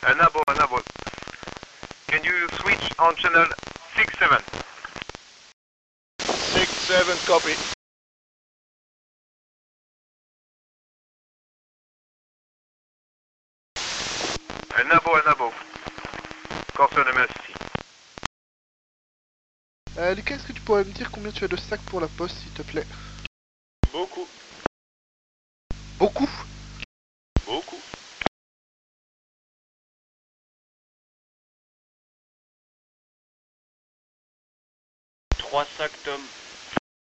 Enable. Can you switch on channel 6-7? 6-7, copy. Enable. Corso de merci. Lucas, est-ce que tu pourrais me dire combien tu as de sacs pour la poste, s'il te plaît? Beaucoup. Beaucoup? Beaucoup. Trois sacs, Tom.